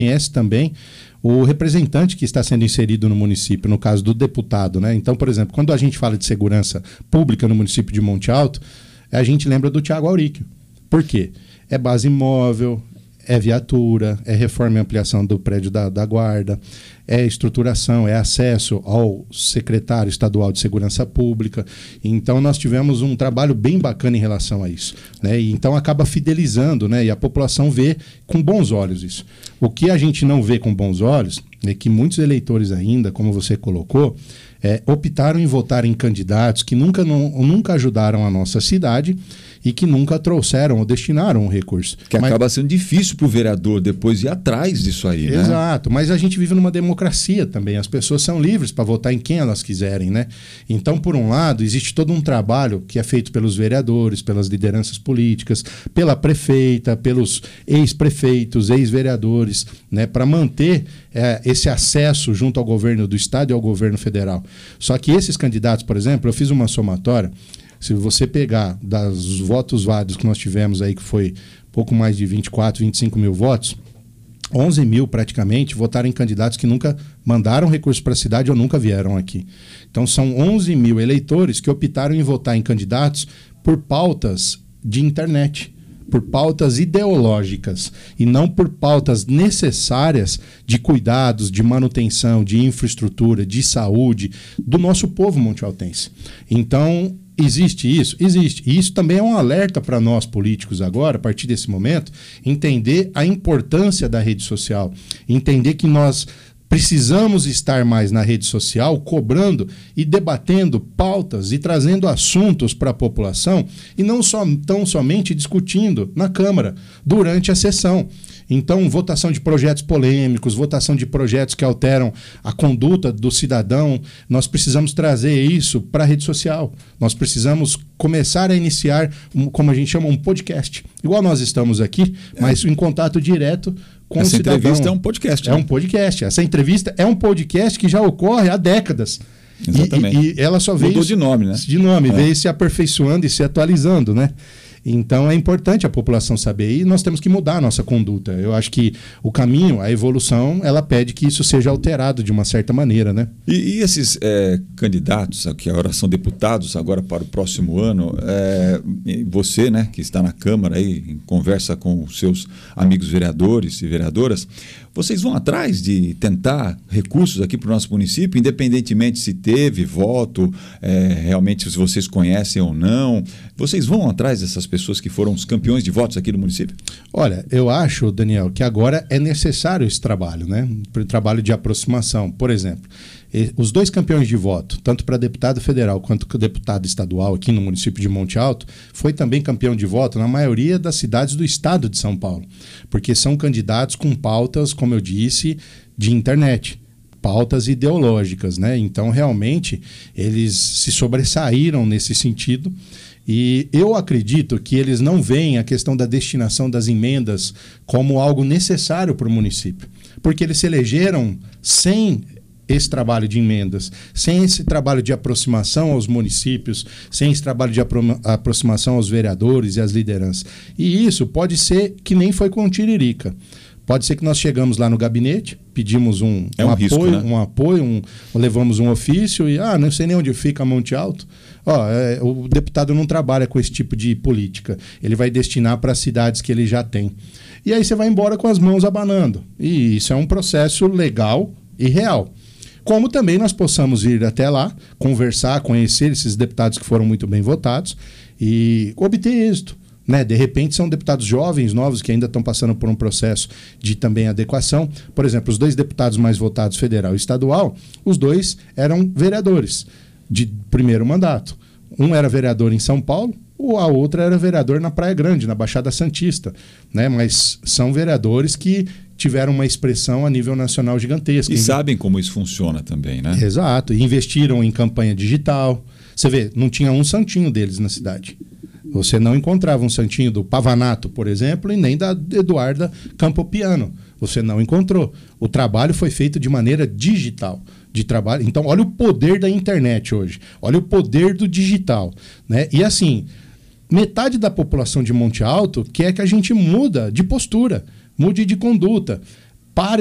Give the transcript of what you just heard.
conhece também o representante que está sendo inserido no município, no caso do deputado, né? Então, por exemplo, quando a gente fala de segurança pública no município de Monte Alto, a gente lembra do Thiago Auricchio. Por quê? É base móvel, é viatura, é reforma e ampliação do prédio da guarda, é estruturação, é acesso ao secretário estadual de segurança pública. Então nós tivemos um trabalho bem bacana em relação a isso, né? E então acaba fidelizando, né? E a população vê com bons olhos isso. O que a gente não vê com bons olhos é que muitos eleitores ainda, como você colocou, optaram em votar em candidatos que nunca ajudaram a nossa cidade e que nunca trouxeram ou destinaram um recurso. Que acaba sendo difícil para o vereador depois ir atrás disso aí, né? Exato, mas a gente vive numa democracia também, as pessoas são livres para votar em quem elas quiserem, né? Então, por um lado, existe todo um trabalho que é feito pelos vereadores, pelas lideranças políticas, pela prefeita, pelos ex-prefeitos, ex-vereadores, né, para manter esse acesso junto ao governo do estado e ao governo federal. Só que esses candidatos, por exemplo, eu fiz uma somatória. Se você pegar dos votos válidos que nós tivemos aí, que foi pouco mais de 24, 25 mil votos, 11 mil praticamente votaram em candidatos que nunca mandaram recurso para a cidade ou nunca vieram aqui. Então são 11 mil eleitores que optaram em votar em candidatos por pautas de internet, por pautas ideológicas e não por pautas necessárias de cuidados, de manutenção, de infraestrutura, de saúde do nosso povo montealtense. Então, existe isso? Existe. E isso também é um alerta para nós políticos agora, a partir desse momento, entender a importância da rede social, entender que nós precisamos estar mais na rede social, cobrando e debatendo pautas e trazendo assuntos para a população e não tão somente discutindo na Câmara durante a sessão. Então, votação de projetos polêmicos, votação de projetos que alteram a conduta do cidadão, nós precisamos trazer isso para a rede social. Nós precisamos começar a iniciar, como a gente chama, um podcast. Igual nós estamos aqui, mas em contato direto com o cidadão. Essa entrevista é um podcast. É um podcast. Essa entrevista é um podcast que já ocorre há décadas. Exatamente. E ela só veio... Mudou de nome, né? De nome, veio se aperfeiçoando e se atualizando, né? Então é importante a população saber e nós temos que mudar a nossa conduta. Eu acho que o caminho, a evolução, ela pede que isso seja alterado de uma certa maneira, né? E esses candidatos, que agora são deputados agora para o próximo ano, você, né, que está na Câmara aí, em conversa com os seus amigos vereadores e vereadoras, vocês vão atrás de tentar recursos aqui para o nosso município, independentemente se teve voto, realmente se vocês conhecem ou não, vocês vão atrás dessas pessoas que foram os campeões de votos aqui no município? Olha, eu acho, Daniel, que agora é necessário esse trabalho, né? O trabalho de aproximação. Por exemplo, os dois campeões de voto, tanto para deputado federal quanto para deputado estadual aqui no município de Monte Alto, foi também campeão de voto na maioria das cidades do estado de São Paulo, porque são candidatos com pautas, como eu disse, de internet, pautas ideológicas, né? Então, realmente, eles se sobressaíram nesse sentido. E eu acredito que eles não veem a questão da destinação das emendas como algo necessário para o município, porque eles se elegeram sem esse trabalho de emendas, sem esse trabalho de aproximação aos municípios, sem esse trabalho de aproximação aos vereadores e às lideranças. E isso pode ser que nem foi com o Tiririca. Pode ser que nós chegamos lá no gabinete, pedimos um apoio, levamos um ofício e não sei nem onde fica Monte Alto. O deputado não trabalha com esse tipo de política. Ele vai destinar para as cidades que ele já tem. E aí você vai embora com as mãos abanando. E isso é um processo legal e real. Como também nós possamos ir até lá, conversar, conhecer esses deputados que foram muito bem votados e obter êxito. Né? De repente são deputados jovens, novos, que ainda estão passando por um processo de também adequação. Por exemplo, os dois deputados mais votados, federal e estadual, os dois eram vereadores de primeiro mandato. Um era vereador em São Paulo, a outra era vereador na Praia Grande, na Baixada Santista. Né? Mas são vereadores que tiveram uma expressão a nível nacional gigantesca. E sabem como isso funciona também, né? Exato. Investiram em campanha digital. Você vê, não tinha um santinho deles na cidade. Você não encontrava um santinho do Pavanato, por exemplo, e nem da Eduarda Campopiano. Você não encontrou. O trabalho foi feito de maneira digital. Então, olha o poder da internet hoje. Olha o poder do digital. Né? E assim, metade da população de Monte Alto quer que a gente mude de postura, mude de conduta.